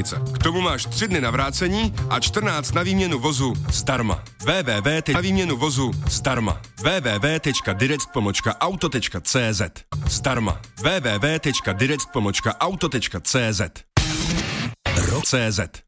republice. K tomu máš 3 dny na vrácení a 14 na výměnu vozu zdarma. www.direct.auto.cz zdarma. www.direct.auto.cz CZ